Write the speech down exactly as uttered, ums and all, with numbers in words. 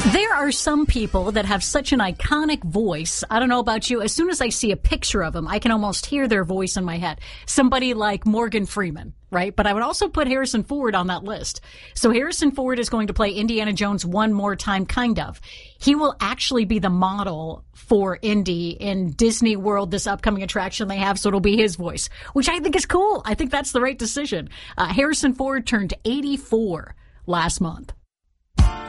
There are some people that have such an iconic voice. I don't know about you. As soon as I see a picture of them, I can almost hear their voice in my head. Somebody like Morgan Freeman, right? But I would also put Harrison Ford on that list. So Harrison Ford is going to play Indiana Jones one more time, kind of. He will actually be the model for Indy in Disney World, this upcoming attraction they have. So it'll be his voice, which I think is cool. I think that's the right decision. Uh, Harrison Ford turned eighty-four last month.